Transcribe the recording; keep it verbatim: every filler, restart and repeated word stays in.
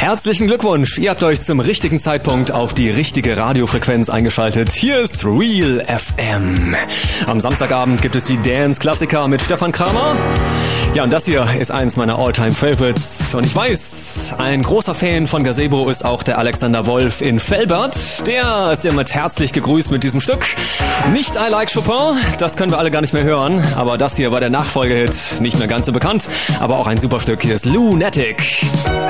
Herzlichen Glückwunsch, ihr habt euch zum richtigen Zeitpunkt auf die richtige Radiofrequenz eingeschaltet. Hier ist Real F M. Am Samstagabend gibt es die Dance-Klassiker mit Stefan Kramer. Ja, und das hier ist eins meiner All-Time-Favorites. Und ich weiß, ein großer Fan von Gazebo ist auch der Alexander Wolf in Velbert. Der ist immer herzlich gegrüßt mit diesem Stück. Nicht I Like Chopin, das können wir alle gar nicht mehr hören. Aber das hier war der Nachfolgehit, nicht mehr ganz so bekannt, aber auch ein super Stück. Hier ist Lunatic.